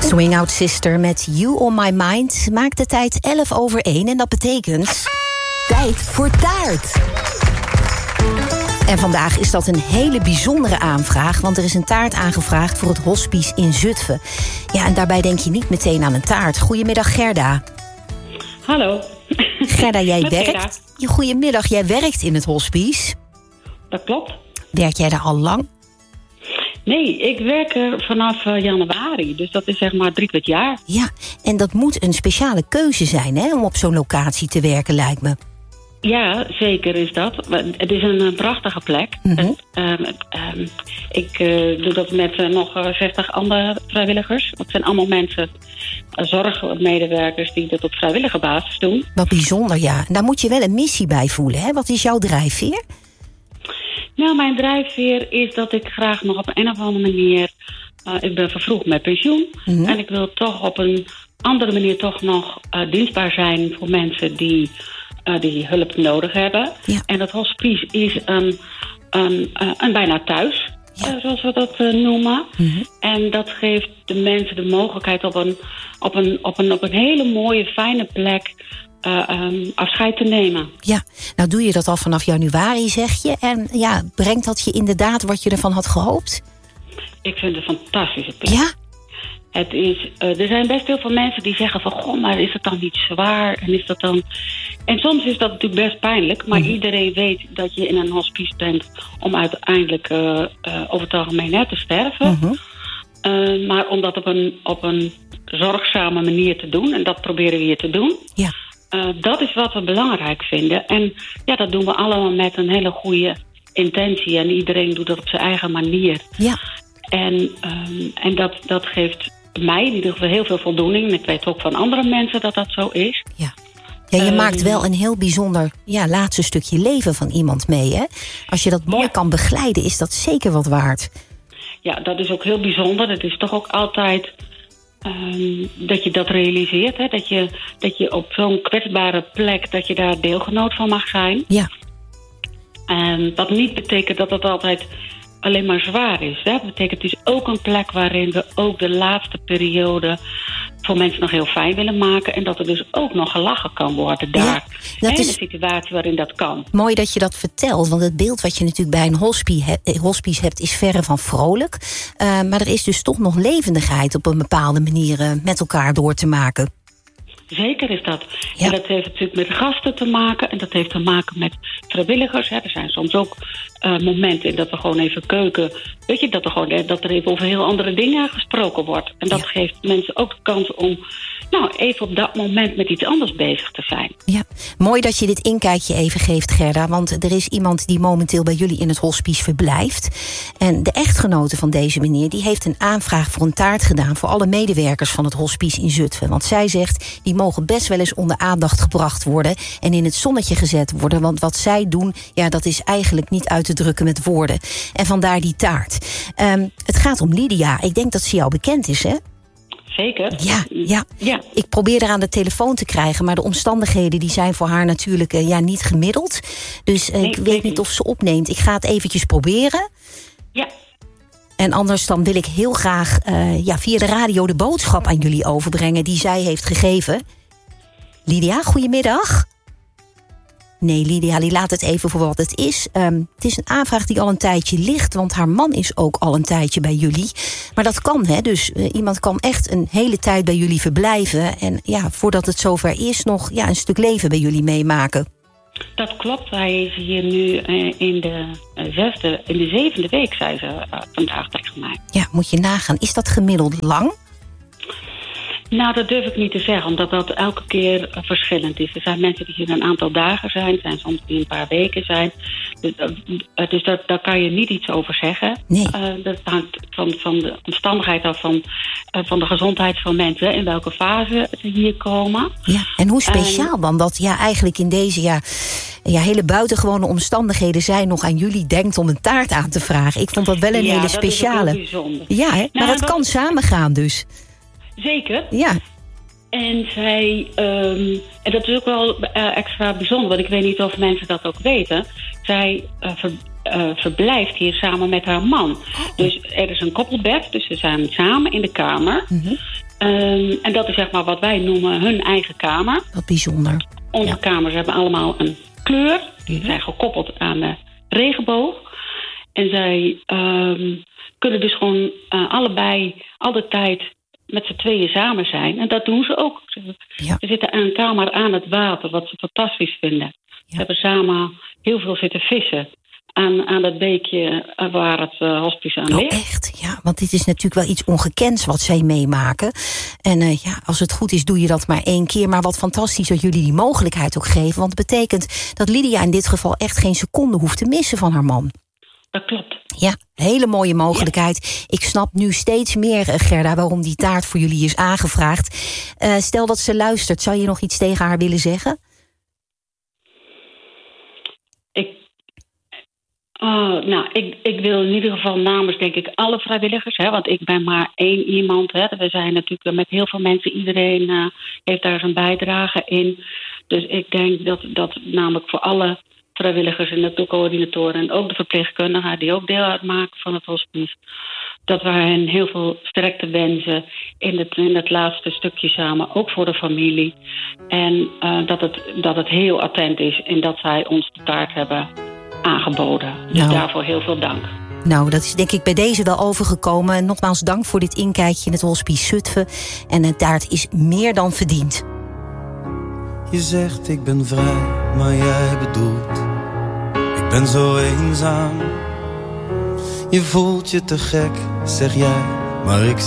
Swing Out Sister met You On My Mind maakt de tijd 1:11 en dat betekent... tijd voor taart. En vandaag is dat een hele bijzondere aanvraag, want er is een taart aangevraagd voor het hospice in Zutphen. Ja, en daarbij denk je niet meteen aan een taart. Goedemiddag, Gerda. Hallo. Gerda, jij werkt. Goedemiddag, jij werkt in het hospice. Dat klopt. Werk jij daar al lang? Nee, ik werk er vanaf januari. Dus dat is zeg maar 3/4 jaar. Ja, en dat moet een speciale keuze zijn, hè, om op zo'n locatie te werken, lijkt me. Ja, zeker is dat. Het is een prachtige plek. Mm-hmm. Ik doe dat met nog 60 andere vrijwilligers. Dat zijn allemaal mensen, zorgmedewerkers, die dat op vrijwillige basis doen. Wat bijzonder, ja. En daar moet je wel een missie bij voelen, hè? Wat is jouw drijfveer? Nou, mijn drijfveer is dat ik graag nog op een of andere manier... ik ben vervroegd met pensioen. Mm-hmm. En ik wil toch op een andere manier toch nog dienstbaar zijn voor mensen die hulp nodig hebben. Ja. En dat hospice is een bijna thuis, zoals we dat noemen. Mm-hmm. En dat geeft de mensen de mogelijkheid op een hele mooie, fijne plek afscheid te nemen. Ja, nou doe je dat al vanaf januari, zeg je. En ja, brengt dat je inderdaad wat je ervan had gehoopt? Ik vind het een fantastische plek. Ja? Het is, er zijn best heel veel mensen die zeggen van... goh, maar is het dan niet zwaar? En is dat dan... En soms is dat natuurlijk best pijnlijk... maar iedereen weet dat je in een hospice bent... om uiteindelijk over het algemeen te sterven. Maar om dat op een zorgzame manier te doen... en dat proberen we hier te doen... Ja. Dat is wat we belangrijk vinden. En ja, dat doen we allemaal met een hele goede intentie... en iedereen doet dat op zijn eigen manier. Ja. En dat geeft mij in ieder geval heel veel voldoening. Ik weet ook van andere mensen dat dat zo is. Ja. Ja, je maakt wel een heel bijzonder laatste stukje leven van iemand mee, hè? Als je dat mooi kan begeleiden, is dat zeker wat waard. Ja, dat is ook heel bijzonder. Het is toch ook altijd dat je dat realiseert. Hè? Dat je op zo'n kwetsbare plek, dat je daar deelgenoot van mag zijn. Ja. En dat niet betekent dat het altijd alleen maar zwaar is. Hè? Dat betekent het is ook een plek waarin we ook de laatste periode voor mensen nog heel fijn willen maken. En dat er dus ook nog gelachen kan worden daar. Ja, dat is een situatie waarin dat kan. Mooi dat je dat vertelt. Want het beeld wat je natuurlijk bij een hospice hebt is verre van vrolijk. Maar er is dus toch nog levendigheid op een bepaalde manier met elkaar door te maken. Zeker is dat. Ja. En dat heeft natuurlijk met gasten te maken. En dat heeft te maken met vrijwilligers. Hè. Er zijn soms ook momenten dat we gewoon even keuken. Weet je, dat er even over heel andere dingen gesproken wordt. En dat geeft mensen ook de kans om even op dat moment met iets anders bezig te zijn. Ja, mooi dat je dit inkijkje even geeft, Gerda. Want er is iemand die momenteel bij jullie in het hospice verblijft. En de echtgenote van deze meneer, die heeft een aanvraag voor een taart gedaan voor alle medewerkers van het hospice in Zutphen. Want zij zegt, die mogen best wel eens onder aandacht gebracht worden en in het zonnetje gezet worden. Want wat zij doen, dat is eigenlijk niet uit te drukken met woorden. En vandaar die taart. Het gaat om Lydia. Ik denk dat ze jou bekend is, hè? Zeker. Ja. Ik probeer haar aan de telefoon te krijgen, maar de omstandigheden die zijn voor haar natuurlijk niet gemiddeld. Dus ik weet niet of ze opneemt. Ik ga het eventjes proberen. Ja. En anders dan wil ik heel graag via de radio de boodschap aan jullie overbrengen die zij heeft gegeven. Lydia, goedemiddag. Nee, Lydia, die laat het even voor wat het is. Het is een aanvraag die al een tijdje ligt, want haar man is ook al een tijdje bij jullie. Maar dat kan, hè? Dus iemand kan echt een hele tijd bij jullie verblijven. En voordat het zover is, nog een stuk leven bij jullie meemaken. Dat klopt. Hij is hier nu in de 7e week, zei ze vandaag tegen mij. Ja, moet je nagaan. Is dat gemiddeld lang? Nou, dat durf ik niet te zeggen, omdat dat elke keer verschillend is. Er zijn mensen die hier een aantal dagen zijn, er zijn soms die een paar weken zijn. Dus daar kan je niet iets over zeggen. Nee. Dat hangt van de omstandigheid af van de gezondheid van mensen, in welke fase ze hier komen. Ja, en hoe speciaal dan dat eigenlijk in deze hele buitengewone omstandigheden zij nog aan jullie denkt om een taart aan te vragen. Ik vond dat wel een hele speciale. Dat is ook bijzonder. Ja, hè? Maar dat kan samengaan dus. Zeker. Ja. En zij, en dat is ook wel extra bijzonder, want ik weet niet of mensen dat ook weten. Zij verblijft hier samen met haar man. Dus er is een koppelbed, dus ze zijn samen in de kamer. Mm-hmm. En dat is zeg maar wat wij noemen hun eigen kamer. Wat bijzonder. Onze kamers hebben allemaal een kleur. Die zijn gekoppeld aan de regenboog. En zij kunnen dus gewoon allebei al de tijd met z'n tweeën samen zijn. En dat doen ze ook. Ze zitten aan een kamer aan het water, wat ze fantastisch vinden. Ze hebben samen heel veel zitten vissen aan dat beekje waar het hospice aan ligt. Echt? Ja, want dit is natuurlijk wel iets ongekends wat zij meemaken. En als het goed is, doe je dat maar 1 keer. Maar wat fantastisch dat jullie die mogelijkheid ook geven. Want het betekent dat Lydia in dit geval echt geen seconde hoeft te missen van haar man. Dat klopt. Ja, hele mooie mogelijkheid. Ik snap nu steeds meer, Gerda, waarom die taart voor jullie is aangevraagd. Stel dat ze luistert, zou je nog iets tegen haar willen zeggen? Ik wil in ieder geval namens, denk ik, alle vrijwilligers. Want ik ben maar 1 iemand. We zijn natuurlijk met heel veel mensen. Iedereen heeft daar zijn bijdrage in. Dus ik denk dat namelijk voor alle vrijwilligers en de coördinatoren en ook de verpleegkundigen die ook deel uitmaken van het hospice, dat we hen heel veel sterkte wensen in het laatste stukje samen, ook voor de familie. En dat het heel attent is en dat zij ons de taart hebben aangeboden. Dus daarvoor heel veel dank. Nou, dat is denk ik bij deze wel overgekomen. Nogmaals dank voor dit inkijkje in het hospice Zutphen. En de taart is meer dan verdiend. Je zegt ik ben vrij, maar jij bedoelt ik ben zo eenzaam. Je voelt je te gek, zeg jij, maar ik